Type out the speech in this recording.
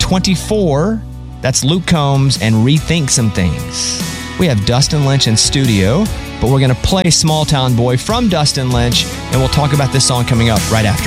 24. That's Luke Combs and Rethink Some Things. We have Dustin Lynch in studio, but we're going to play Small Town Boy from Dustin Lynch, and we'll talk about this song coming up right after.